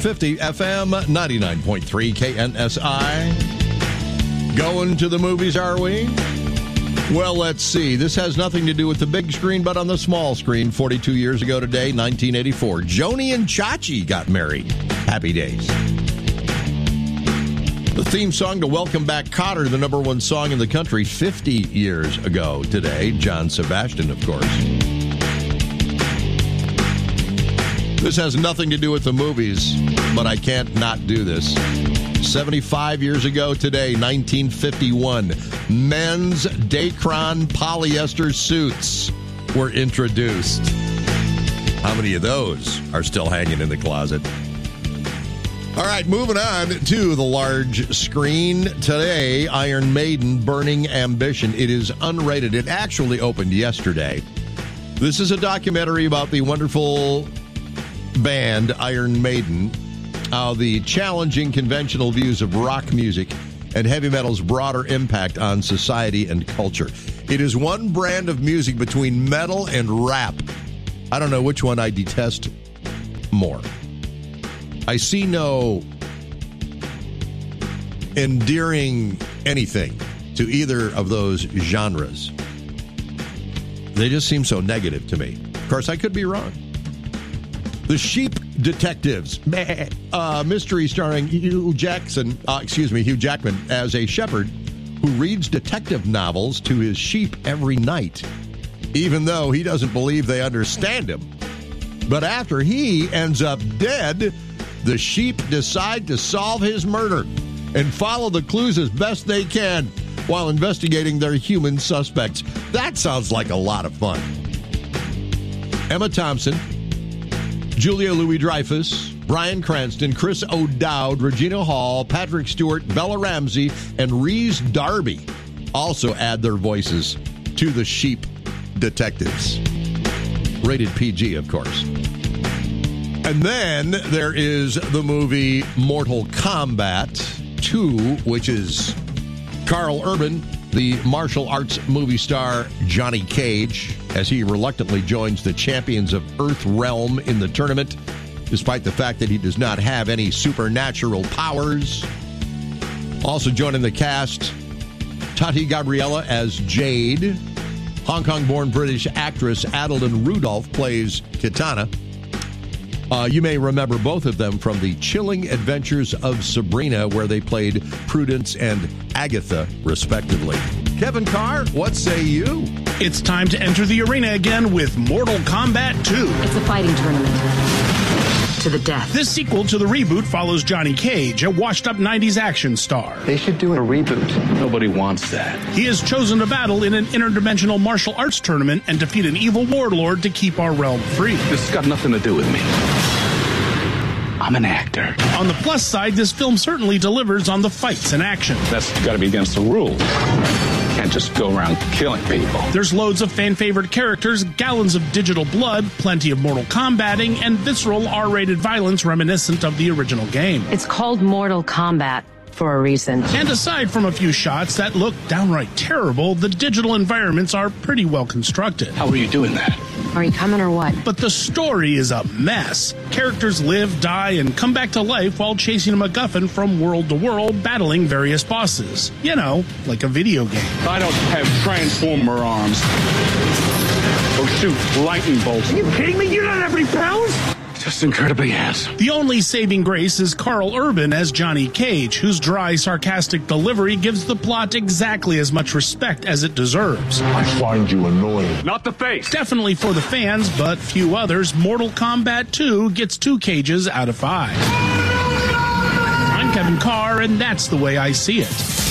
1450 FM, 99.3 KNSI. Going to the movies, are we? Well, let's see. This has nothing to do with the big screen, but on the small screen, 42 years ago today, 1984, Joni and Chachi got married. Happy days. The theme song to Welcome Back Kotter, the number one song in the country 50 years ago today. John Sebastian, of course. This has nothing to do with the movies, but I can't not do this. 75 years ago today, 1951, men's Dacron polyester suits were introduced. How many of those are still hanging in the closet? All right, moving on to the large screen. Today, Iron Maiden, Burning Ambition. It is unrated. It actually opened yesterday. This is a documentary about the wonderful band Iron Maiden, the challenging conventional views of rock music and heavy metal's broader impact on society and culture. It is one brand of music between metal and rap. I don't know which one I detest more. I see no endearing anything to either of those genres. They just seem so negative to me. Of course, I could be wrong. The Sheep Detectives, mystery starring Hugh Jackman as a shepherd who reads detective novels to his sheep every night, even though he doesn't believe they understand him. But after he ends up dead, the sheep decide to solve his murder and follow the clues as best they can while investigating their human suspects. That sounds like a lot of fun. Emma Thompson, Julia Louis-Dreyfus, Bryan Cranston, Chris O'Dowd, Regina Hall, Patrick Stewart, Bella Ramsey, and Rhys Darby also add their voices to the Sheep Detectives. Rated PG, of course. And then there is the movie Mortal Kombat 2, which is Karl Urban, the martial arts movie star Johnny Cage, as he reluctantly joins the champions of Earth Realm in the tournament, despite the fact that he does not have any supernatural powers. Also joining the cast, Tati Gabriella as Jade. Hong Kong-born British actress Adeline Rudolph plays Kitana. You may remember both of them from The Chilling Adventures of Sabrina, where they played Prudence and Agatha, respectively. Kevin Carr, what say you? It's time to enter the arena again with Mortal Kombat 2. It's a fighting tournament. To the death. This sequel to the reboot follows Johnny Cage, a washed-up 90s action star. They should do a reboot. Nobody wants that. He is chosen to battle in an interdimensional martial arts tournament and defeat an evil warlord to keep our realm free. This has got nothing to do with me. I'm an actor. On the plus side, this film certainly delivers on the fights and action. That's got to be against the rules. Can't just go around killing people. There's loads of fan-favorite characters, gallons of digital blood, plenty of Mortal Kombating, and visceral R-rated violence reminiscent of the original game. It's called Mortal Kombat for a reason. And aside from a few shots that look downright terrible, the digital environments are pretty well constructed. How are you doing that? Are you coming or what? But the story is a mess. Characters live, die, and come back to life while chasing a MacGuffin from world to world, battling various bosses. You know, like a video game. I don't have transformer arms. Or shoot lightning bolts. Are you kidding me? You're not every pound? Just incredibly handsome. The only saving grace is Karl Urban as Johnny Cage, whose dry, sarcastic delivery gives the plot exactly as much respect as it deserves. I find you annoying. Not the face. Definitely for the fans, but few others, Mortal Kombat 2 gets 2 cages out of 5. I'm Kevin Carr, and that's the way I see it.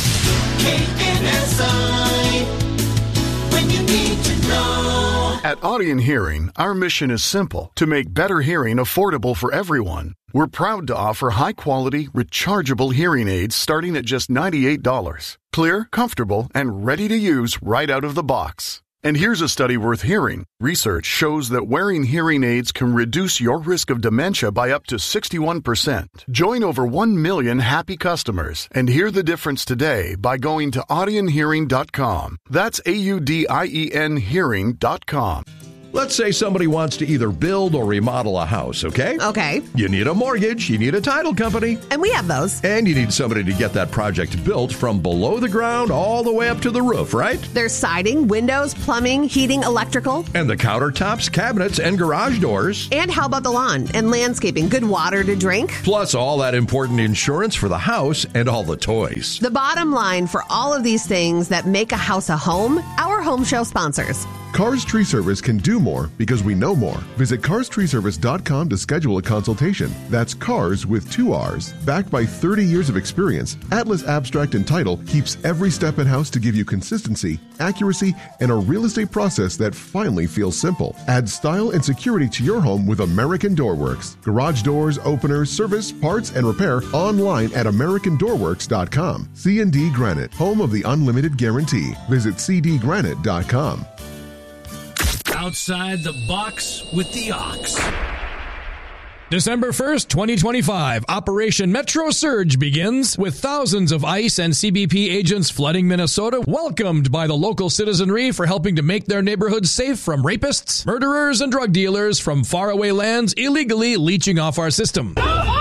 KNSI, when you need to know. At Audien Hearing, our mission is simple: to make better hearing affordable for everyone. We're proud to offer high-quality, rechargeable hearing aids starting at just $98. Clear, comfortable, and ready to use right out of the box. And here's a study worth hearing. Research shows that wearing hearing aids can reduce your risk of dementia by up to 61%. Join over 1 million happy customers and hear the difference today by going to audienhearing.com. That's AUDIEN hearing.com. Let's say somebody wants to either build or remodel a house, okay? Okay. You need a mortgage, you need a title company. And we have those. And you need somebody to get that project built from below the ground all the way up to the roof, right? There's siding, windows, plumbing, heating, electrical. And the countertops, cabinets, and garage doors. And how about the lawn and landscaping? Good water to drink. Plus all that important insurance for the house and all the toys. The bottom line for all of these things that make a house a home, our home show sponsors. Cars Tree Service can do more because we know more. Visit carstreeservice.com to schedule a consultation. That's cars with 2 R's. Backed by 30 years of experience, Atlas Abstract and Title keeps every step in-house to give you consistency, accuracy, and a real estate process that finally feels simple. Add style and security to your home with American Door Works. Garage doors, openers, service, parts, and repair online at AmericanDoorWorks.com. C&D Granite, home of the unlimited guarantee. Visit cdgranite.com. Outside the box with the Ox. December 1st, 2025, Operation Metro Surge begins with thousands of ICE and CBP agents flooding Minnesota, welcomed by the local citizenry for helping to make their neighborhoods safe from rapists, murderers, and drug dealers from faraway lands illegally leeching off our system.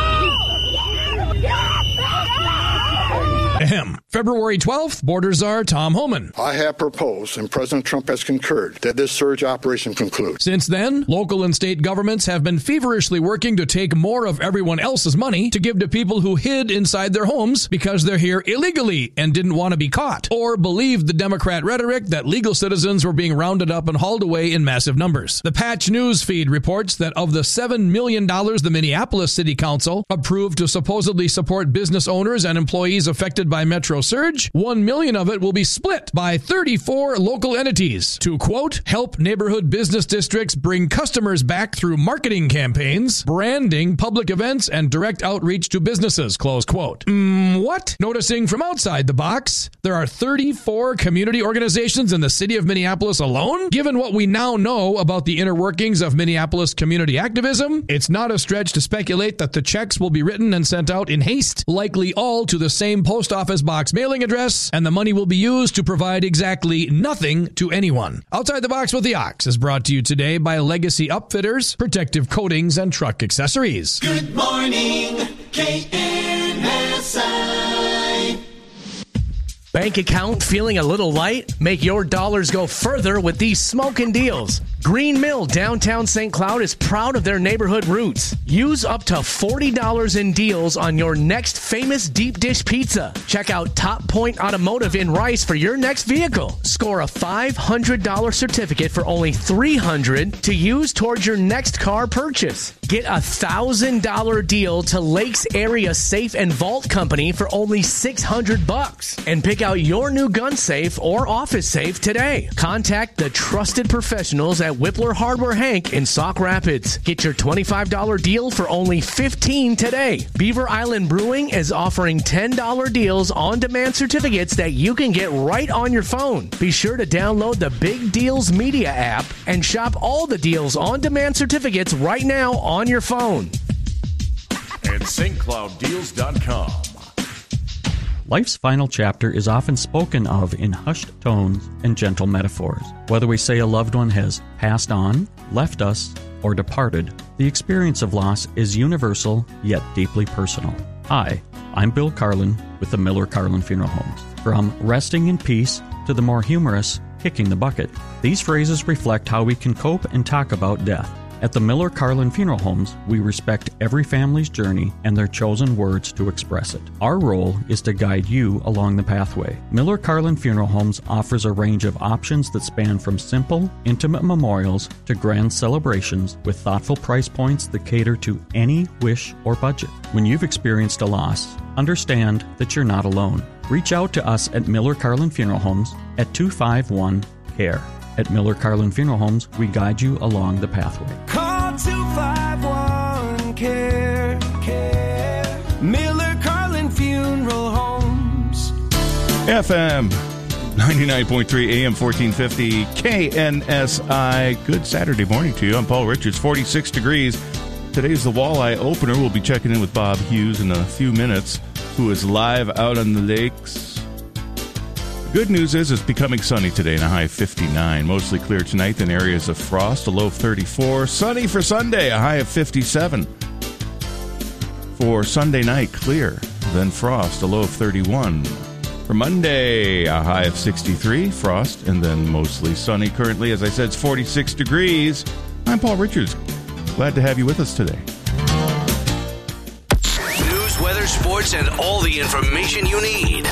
Ahem. February 12th, Border Czar Tom Homan. I have proposed, and President Trump has concurred, that this surge operation conclude. Since then, local and state governments have been feverishly working to take more of everyone else's money to give to people who hid inside their homes because they're here illegally and didn't want to be caught, or believed the Democrat rhetoric that legal citizens were being rounded up and hauled away in massive numbers. The Patch News feed reports that of the $7 million the Minneapolis City Council approved to supposedly support business owners and employees affected by Metro Surge, $1 million of it will be split by 34 local entities to, quote, help neighborhood business districts bring customers back through marketing campaigns, branding, public events, and direct outreach to businesses, close quote. What? Noticing from outside the box, there are 34 community organizations in the city of Minneapolis alone? Given what we now know about the inner workings of Minneapolis community activism, it's not a stretch to speculate that the checks will be written and sent out in haste, likely all to the same post office box mailing address, and the money will be used to provide exactly nothing to anyone. Outside the Box with the Ox is brought to you today by Legacy Upfitters, protective coatings, and truck accessories. Good morning, KNSI. Bank account feeling a little light? Make your dollars go further with these smoking deals. Green Mill downtown St. Cloud is proud of their neighborhood roots. Use up to $40 in deals on your next famous deep dish pizza. Check out Top Point Automotive in Rice for your next vehicle. Score a $500 certificate for only $300 to use towards your next car purchase. Get a $1,000 deal to Lakes Area Safe and Vault Company for only $600. And pick out your new gun safe or office safe today. Contact the trusted professionals at Whippler Hardware Hank in Sauk Rapids. Get your $25 deal for only $15 today. Beaver Island Brewing is offering $10 deals on demand certificates that you can get right on your phone. Be sure to download the Big Deals Media app and shop all the deals on demand certificates right now on your phone. And stclouddeals.com. Life's final chapter is often spoken of in hushed tones and gentle metaphors. Whether we say a loved one has passed on, left us, or departed, the experience of loss is universal yet deeply personal. Hi, I'm Bill Carlin with the Miller Carlin Funeral Homes. From resting in peace to the more humorous kicking the bucket, these phrases reflect how we can cope and talk about death. At the Miller Carlin Funeral Homes, we respect every family's journey and their chosen words to express it. Our role is to guide you along the pathway. Miller Carlin Funeral Homes offers a range of options that span from simple, intimate memorials to grand celebrations with thoughtful price points that cater to any wish or budget. When you've experienced a loss, understand that you're not alone. Reach out to us at Miller Carlin Funeral Homes at 251-CARE. At Miller Carlin Funeral Homes, we guide you along the pathway. Call 251-CARE. Miller Carlin Funeral Homes. FM 99.3 AM 1450 KNSI. Good Saturday morning to you. I'm Paul Richards. 46 degrees. Today's the Walleye opener. We'll be checking in with Bob Hughes in a few minutes, who is live out on the lakes. Good news is it's becoming sunny today and a high of 59. Mostly clear tonight, then areas of frost, a low of 34. Sunny for Sunday, a high of 57. For Sunday night, clear, then frost, a low of 31. For Monday, a high of 63, frost, and then mostly sunny. Currently, as I said, it's 46 degrees. I'm Paul Richards. Glad to have you with us today. News, weather, sports, and all the information you need.